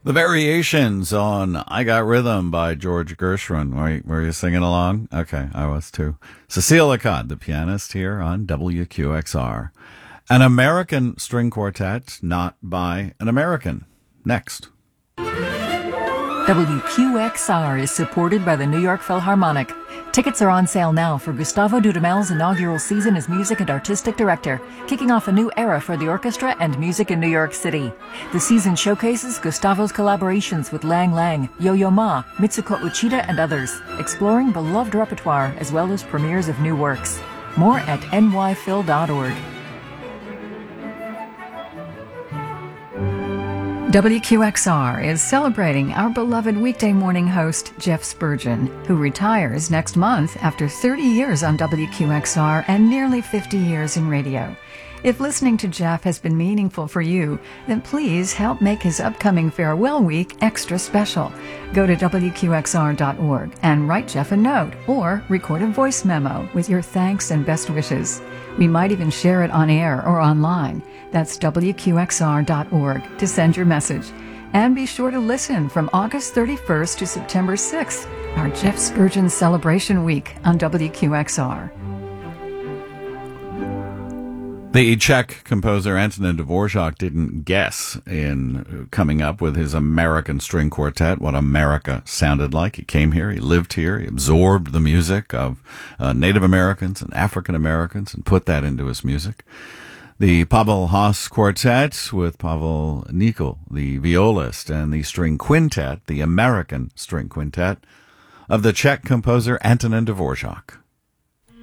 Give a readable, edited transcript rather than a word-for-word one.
The Variations on I Got Rhythm by George Gershwin. Were you singing along? Okay, I was too. Cecile Lecoq, the pianist here on WQXR. An American string quartet, not by an American. Next. WQXR is supported by the New York Philharmonic. Tickets are on sale now for Gustavo Dudamel's inaugural season as music and artistic director, kicking off a new era for the orchestra and music in New York City. The season showcases Gustavo's collaborations with Lang Lang, Yo-Yo Ma, Mitsuko Uchida, and others, exploring beloved repertoire as well as premieres of new works. More at nyphil.org. WQXR is celebrating our beloved weekday morning host, Jeff Spurgeon, who retires next month after 30 years on WQXR and nearly 50 years in radio. If listening to Jeff has been meaningful for you, then please help make his upcoming farewell week extra special. Go to WQXR.org and write Jeff a note or record a voice memo with your thanks and best wishes. We might even share it on air or online. That's WQXR.org to send your message. And be sure to listen from August 31st to September 6th, our Jeff Spurgeon Celebration Week on WQXR. The Czech composer Antonin Dvorak didn't guess in coming up with his American string quartet what America sounded like. He came here, he lived here, he absorbed the music of Native Americans and African Americans and put that into his music. The Pavel Haas Quartet with Pavel Nikol, the violist, and the string quintet, the American string quintet, of the Czech composer Antonin Dvorak.